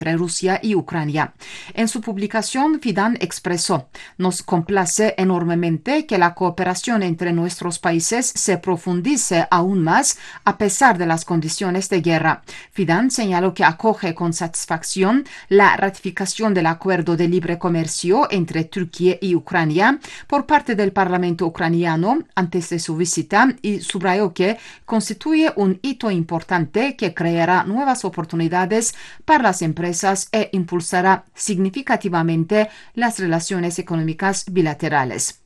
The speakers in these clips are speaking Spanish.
entre Rusia y Ucrania. En su publicación, Fidan expresó: nos complace enormemente que la cooperación entre nuestros países se profundice aún más a pesar de las condiciones de guerra. Fidan señaló que acoge con satisfacción la ratificación del acuerdo de libre comercio entre Turquía y Ucrania por parte del Parlamento ucraniano antes de su visita y subrayó que constituye un hito importante que creará nuevas oportunidades para las empresas e impulsará significativamente las relaciones económicas bilaterales.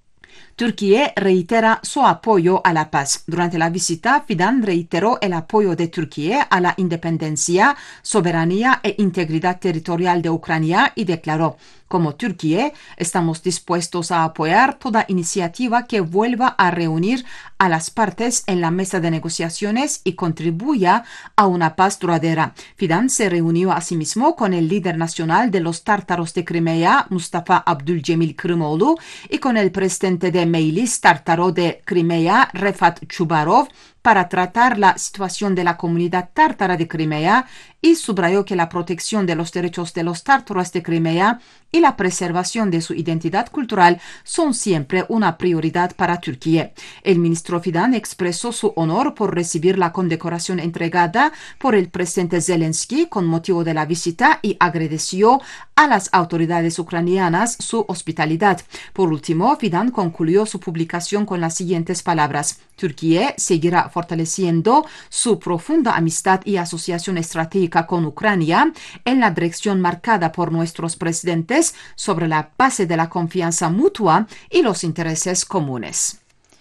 Turquía reitera su apoyo a la paz. Durante la visita, Fidan reiteró el apoyo de Turquía a la independencia, soberanía e integridad territorial de Ucrania y declaró: como Turquía, estamos dispuestos a apoyar toda iniciativa que vuelva a reunir a las partes en la mesa de negociaciones y contribuya a una paz duradera. Fidan se reunió asimismo con el líder nacional de los tártaros de Crimea, Mustafa Abdülcemil Kırımoğlu, y con el presidente de Mejlis tártaro de Crimea, Refat Chubarov, para tratar la situación de la comunidad tártara de Crimea y subrayó que la protección de los derechos de los tártaros de Crimea y la preservación de su identidad cultural son siempre una prioridad para Turquía. El ministro Fidan expresó su honor por recibir la condecoración entregada por el presidente Zelensky con motivo de la visita y agradeció a las autoridades ucranianas su hospitalidad. Por último, Fidan concluyó su publicación con las siguientes palabras: Turquía seguirá fortaleciendo su profunda amistad y asociación estratégica con Ucrania en la dirección marcada por nuestros presidentes sobre la base de la confianza mutua y los intereses comunes.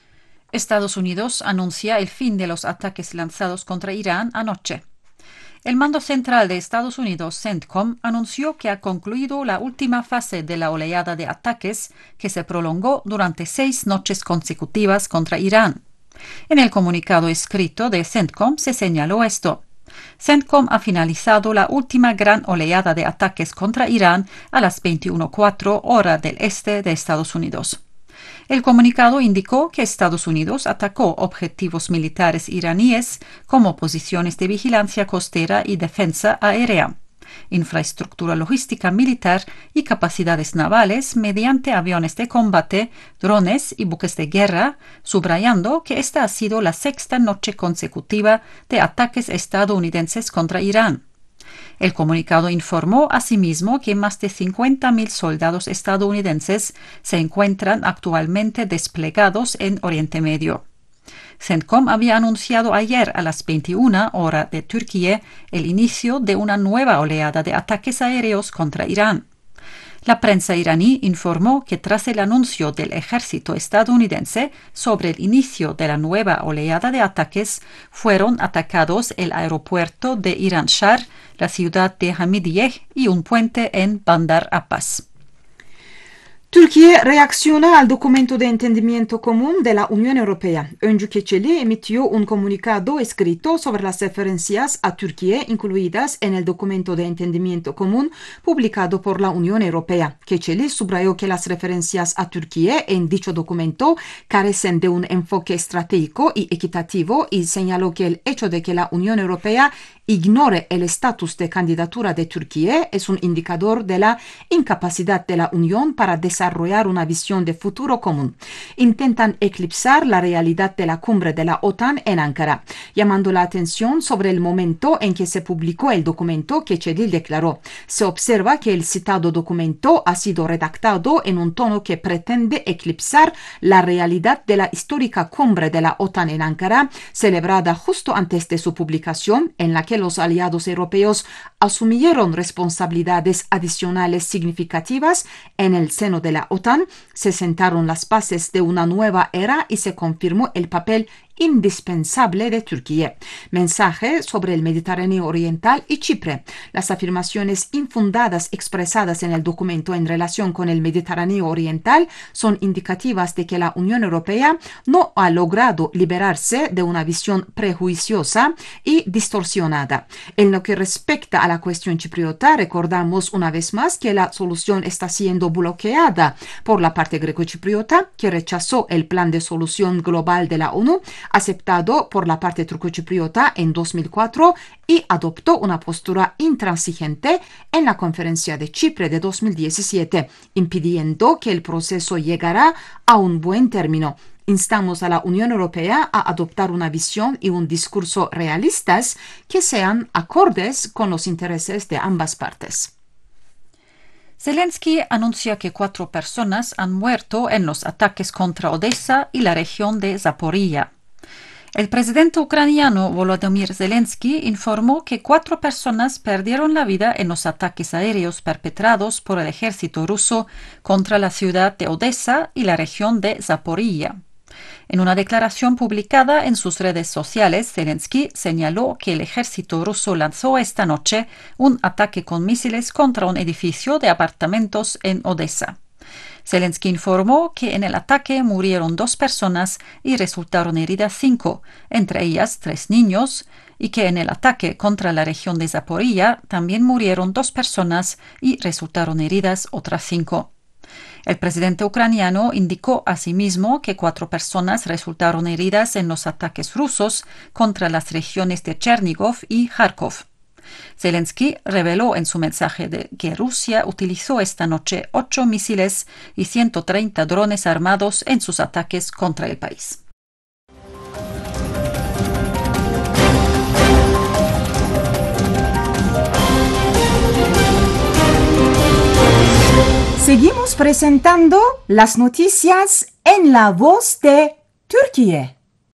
Estados Unidos anuncia el fin de los ataques lanzados contra Irán anoche. El mando central de Estados Unidos, CENTCOM, anunció que ha concluido la última fase de la oleada de ataques que se prolongó durante 6 noches consecutivas contra Irán. En el comunicado escrito de CENTCOM se señaló esto: CENTCOM ha finalizado la última gran oleada de ataques contra Irán a las 21:04 hora del este de Estados Unidos. El comunicado indicó que Estados Unidos atacó objetivos militares iraníes como posiciones de vigilancia costera y defensa aérea, infraestructura logística militar y capacidades navales mediante aviones de combate, drones y buques de guerra, subrayando que esta ha sido la 6ª noche consecutiva de ataques estadounidenses contra Irán. El comunicado informó asimismo que más de 50.000 soldados estadounidenses se encuentran actualmente desplegados en Oriente Medio. CENTCOM había anunciado ayer a las 21 hora de Turquía el inicio de una nueva oleada de ataques aéreos contra Irán. La prensa iraní informó que tras el anuncio del ejército estadounidense sobre el inicio de la nueva oleada de ataques, fueron atacados el aeropuerto de Irian Shah, la ciudad de Hamidiyeh y un puente en Bandar Abbas. Türkiye reacciona al documento de entendimiento común de la Unión Europea. Öncü Keçeli emitió un comunicado escrito sobre las referencias a Turquía incluidas en el documento de entendimiento común publicado por la Unión Europea. Keçeli subrayó que las referencias a Turquía en dicho documento carecen de un enfoque estratégico y equitativo y señaló que el hecho de que la Unión Europea ignore el estatus de candidatura de Turquía es un indicador de la incapacidad de la Unión para desarrollar una visión de futuro común. Intentan eclipsar la realidad de la cumbre de la OTAN en Ankara, llamando la atención sobre el momento en que se publicó el documento que Keçeli declaró. Se observa que el citado documento ha sido redactado en un tono que pretende eclipsar la realidad de la histórica cumbre de la OTAN en Ankara, celebrada justo antes de su publicación, en la que los aliados europeos asumieron responsabilidades adicionales significativas en el seno de la OTAN, se sentaron las bases de una nueva era y se confirmó el papel indispensable de Turquía. Mensaje sobre el Mediterráneo Oriental y Chipre. Las afirmaciones infundadas expresadas en el documento en relación con el Mediterráneo Oriental son indicativas de que la Unión Europea no ha logrado liberarse de una visión prejuiciosa y distorsionada. En lo que respecta a la cuestión chipriota, recordamos una vez más que la solución está siendo bloqueada por la parte greco-chipriota, que rechazó el plan de solución global de la ONU, aceptado por la parte turcochipriota en 2004 y adoptó una postura intransigente en la Conferencia de Chipre de 2017, impidiendo que el proceso llegara a un buen término. Instamos a la Unión Europea a adoptar una visión y un discurso realistas que sean acordes con los intereses de ambas partes. Zelensky anuncia que 4 personas han muerto en los ataques contra Odessa y la región de Zaporilla. El presidente ucraniano Volodymyr Zelensky informó que 4 personas perdieron la vida en los ataques aéreos perpetrados por el ejército ruso contra la ciudad de Odessa y la región de Zaporilla. En una declaración publicada en sus redes sociales, Zelensky señaló que el ejército ruso lanzó esta noche un ataque con misiles contra un edificio de apartamentos en Odessa. Zelensky informó que en el ataque murieron 2 personas y resultaron heridas 5, entre ellas 3 niños, y que en el ataque contra la región de Zaporilla también murieron 2 personas y resultaron heridas otras 5. El presidente ucraniano indicó asimismo que 4 personas resultaron heridas en los ataques rusos contra las regiones de Chernigov y Kharkov. Zelensky reveló en su mensaje que Rusia utilizó esta noche 8 misiles y 130 drones armados en sus ataques contra el país. Seguimos presentando las noticias en la voz de Turquía.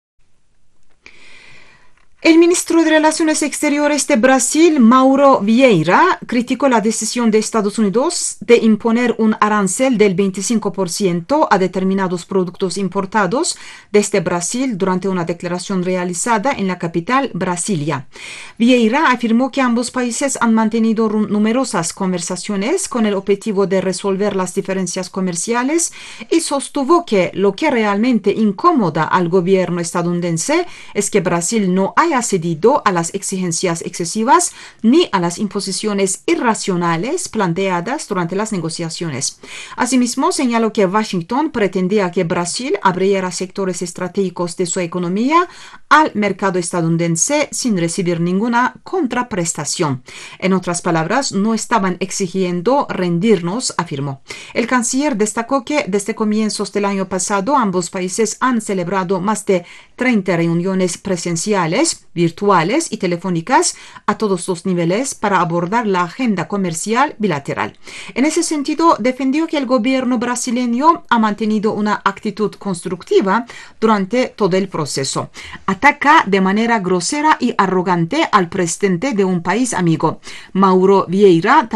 El ministro de Relaciones Exteriores de Brasil, Mauro Vieira, criticó la decisión de Estados Unidos de imponer un arancel del 25% a determinados productos importados desde Brasil durante una declaración realizada en la capital, Brasilia. Vieira afirmó que ambos países han mantenido numerosas conversaciones con el objetivo de resolver las diferencias comerciales y sostuvo que lo que realmente incomoda al gobierno estadounidense es que Brasil no haya cedido a las exigencias excesivas ni a las imposiciones irracionales planteadas durante las negociaciones. Asimismo, señaló que Washington pretendía que Brasil abriera sectores estratégicos de su economía al mercado estadounidense sin recibir ninguna contraprestación. En otras palabras, no estaban exigiendo rendirnos, afirmó. El canciller destacó que desde comienzos del año pasado ambos países han celebrado más de 30 reuniones presenciales, virtuales y telefónicas a todos los niveles para abordar la agenda comercial bilateral. En ese sentido, defendió que el gobierno brasileño ha mantenido una actitud constructiva durante todo el proceso. Ataca de manera grosera y arrogante al presidente de un país amigo. Mauro Vieira